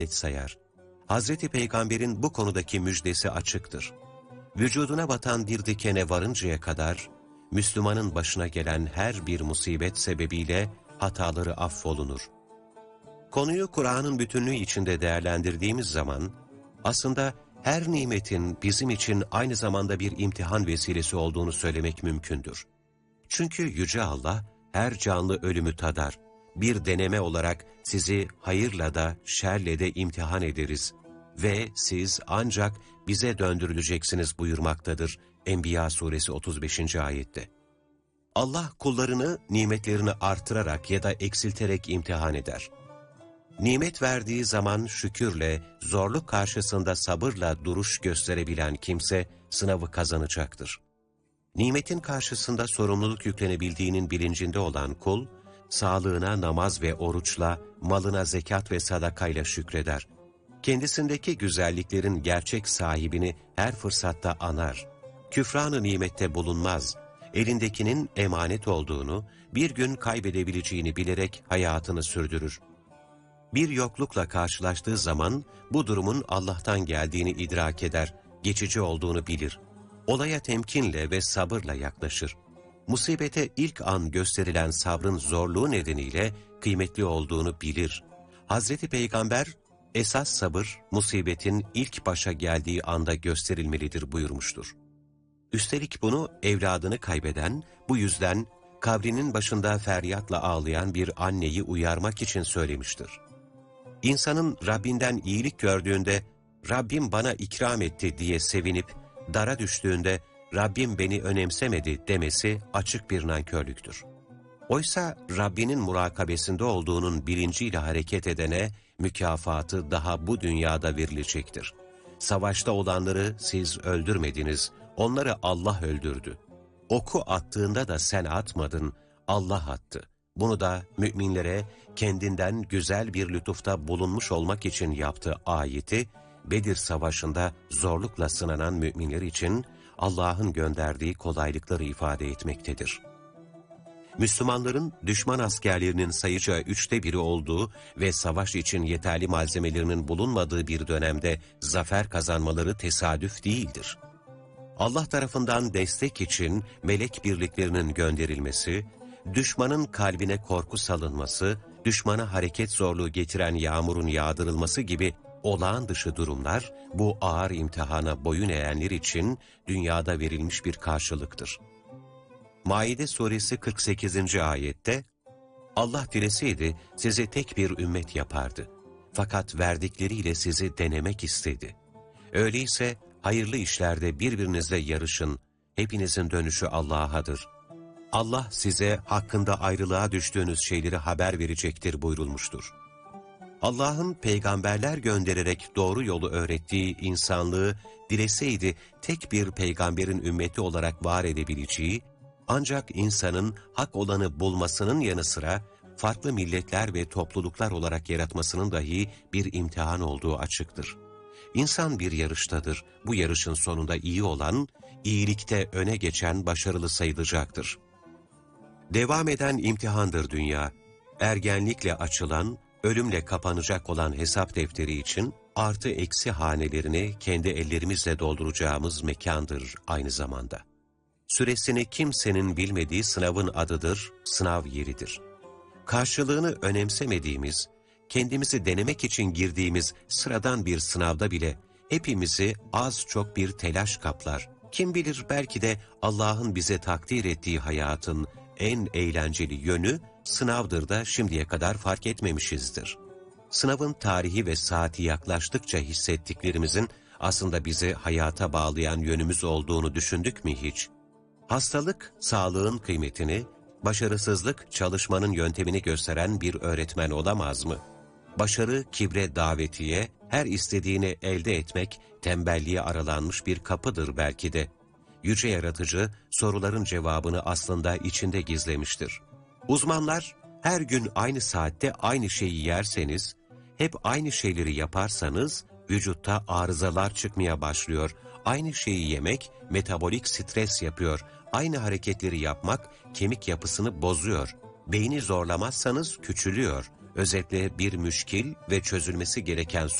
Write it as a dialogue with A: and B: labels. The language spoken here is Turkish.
A: sayar. Hazreti Peygamber'in bu konudaki müjdesi açıktır. Vücuduna batan bir dikene varıncaya kadar, Müslümanın başına gelen her bir musibet sebebiyle hataları affolunur. Konuyu Kur'an'ın bütünlüğü içinde değerlendirdiğimiz zaman, aslında her nimetin bizim için aynı zamanda bir imtihan vesilesi olduğunu söylemek mümkündür. Çünkü Yüce Allah her canlı ölümü tadar. Bir deneme olarak sizi hayırla da şerle de imtihan ederiz ve siz ancak bize döndürüleceksiniz buyurmaktadır Enbiya suresi 35. ayette. Allah kullarını nimetlerini artırarak ya da eksilterek imtihan eder. Nimet verdiği zaman şükürle, zorluk karşısında sabırla duruş gösterebilen kimse sınavı kazanacaktır. Nimetin karşısında sorumluluk yüklenebildiğinin bilincinde olan kul, sağlığına namaz ve oruçla, malına zekat ve sadakayla şükreder. Kendisindeki güzelliklerin gerçek sahibini her fırsatta anar. Küfran-ı nimette bulunmaz. Elindekinin emanet olduğunu, bir gün kaybedebileceğini bilerek hayatını sürdürür. Bir yoklukla karşılaştığı zaman bu durumun Allah'tan geldiğini idrak eder, geçici olduğunu bilir. Olaya temkinle ve sabırla yaklaşır. Musibete ilk an gösterilen sabrın zorluğu nedeniyle kıymetli olduğunu bilir. Hazreti Peygamber, esas sabır musibetin ilk başa geldiği anda gösterilmelidir buyurmuştur. Üstelik bunu evladını kaybeden, bu yüzden kabrinin başında feryatla ağlayan bir anneyi uyarmak için söylemiştir. İnsanın Rabbinden iyilik gördüğünde, Rabbim bana ikram etti diye sevinip, dara düştüğünde, Rabbim beni önemsemedi demesi açık bir nankörlüktür. Oysa Rabbinin murakabesinde olduğunun bilinciyle hareket edene, mükafatı daha bu dünyada verilecektir. Savaşta olanları siz öldürmediniz, onları Allah öldürdü. Oku attığında da sen atmadın, Allah attı. Bunu da müminlere kendinden güzel bir lütufta bulunmuş olmak için yaptığı ayeti, Bedir Savaşı'nda zorlukla sınanan müminler için Allah'ın gönderdiği kolaylıkları ifade etmektedir. Müslümanların düşman askerlerinin sayıca 1/3 olduğu ve savaş için yeterli malzemelerinin bulunmadığı bir dönemde zafer kazanmaları tesadüf değildir. Allah tarafından destek için melek birliklerinin gönderilmesi, düşmanın kalbine korku salınması, düşmana hareket zorluğu getiren yağmurun yağdırılması gibi olağan dışı durumlar, bu ağır imtihana boyun eğenler için dünyada verilmiş bir karşılıktır. Maide suresi 48. ayette, Allah dileseydi sizi tek bir ümmet yapardı. Fakat verdikleriyle sizi denemek istedi. Öyleyse hayırlı işlerde birbirinizle yarışın, hepinizin dönüşü Allah'adır. Allah size hakkında ayrılığa düştüğünüz şeyleri haber verecektir buyurulmuştur. Allah'ın peygamberler göndererek doğru yolu öğrettiği insanlığı dileseydi tek bir peygamberin ümmeti olarak var edebileceği, ancak insanın hak olanı bulmasının yanı sıra farklı milletler ve topluluklar olarak yaratmasının dahi bir imtihan olduğu açıktır. İnsan bir yarıştadır. Bu yarışın sonunda iyi olan, iyilikte öne geçen başarılı sayılacaktır. Devam eden imtihandır dünya. Ergenlikle açılan, ölümle kapanacak olan hesap defteri için artı eksi hanelerini kendi ellerimizle dolduracağımız mekandır aynı zamanda. Süresini kimsenin bilmediği sınavın adıdır, sınav yeridir. Karşılığını önemsemediğimiz, kendimizi denemek için girdiğimiz sıradan bir sınavda bile hepimizi az çok bir telaş kaplar. Kim bilir belki de Allah'ın bize takdir ettiği hayatın en eğlenceli yönü sınavdır da şimdiye kadar fark etmemişizdir. Sınavın tarihi ve saati yaklaştıkça hissettiklerimizin aslında bizi hayata bağlayan yönümüz olduğunu düşündük mü hiç? Hastalık, sağlığın kıymetini, başarısızlık, çalışmanın yöntemini gösteren bir öğretmen olamaz mı? Başarı, kibre davetiye, her istediğini elde etmek, tembelliğe aralanmış bir kapıdır belki de. Yüce Yaratıcı, soruların cevabını aslında içinde gizlemiştir. Uzmanlar, her gün aynı saatte aynı şeyi yerseniz, hep aynı şeyleri yaparsanız, vücutta arızalar çıkmaya başlıyor. Aynı şeyi yemek, metabolik stres yapıyor. Aynı hareketleri yapmak, kemik yapısını bozuyor. Beyni zorlamazsanız küçülüyor. özetle bir müşkil ve çözülmesi gereken